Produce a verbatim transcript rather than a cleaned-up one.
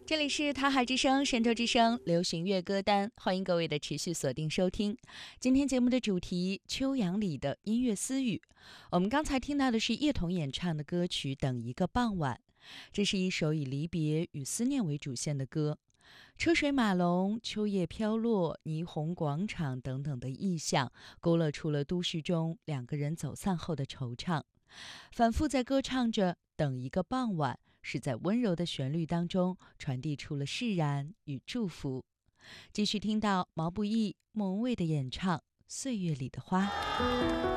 这里是台海之声、神州之声流行乐歌单，欢迎各位的持续锁定收听。今天节目的主题：秋阳里的音乐私语。我们刚才听到的是叶童演唱的歌曲《等一个傍晚》，这是一首以离别与思念为主线的歌。车水马龙、秋叶飘落、霓虹广场等等的意象，勾勒出了都市中两个人走散后的惆怅。反复在歌唱着等一个傍晚，是在温柔的旋律当中传递出了释然与祝福。继续听到毛不易、莫文蔚的演唱《岁月里的花》。